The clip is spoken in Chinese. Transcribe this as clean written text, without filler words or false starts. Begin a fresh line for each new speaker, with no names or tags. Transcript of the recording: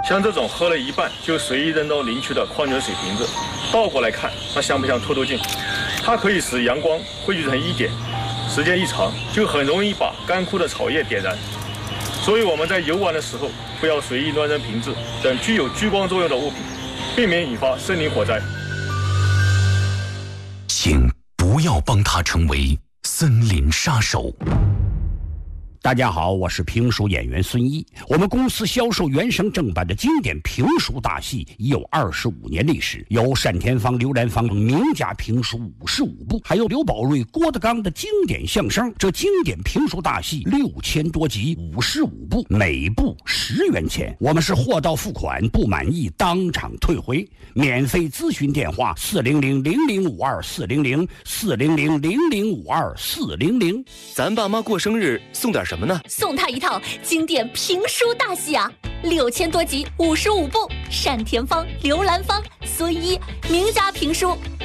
像这种喝了一半就随意扔到林区的矿泉水瓶子，倒过来看，它像不像透镜？它可以使阳光汇聚成一点，时间一长就很容易把干枯的草叶点燃。所以我们在游玩的时候，不要随意乱扔瓶子等具有聚光作用的物品，避免引发森林火灾。
请不要帮他成为森林杀手。
大家好，我是评书演员孙一。我们公司销售原声正版的经典评书大戏已有25年历史，有单田芳、刘兰芳等名家评书55部，还有刘宝瑞、郭德纲的经典相声。这经典评书大戏6000多集，55部，每部10元钱。我们是货到付款，不满意当场退回。免费咨询电话400-0052-400，400-0052-400。
咱爸妈过生日送点什么呢？
送他一套经典评书大戏啊，6000多集，55部，单田芳、刘兰芳、孙一，名家评书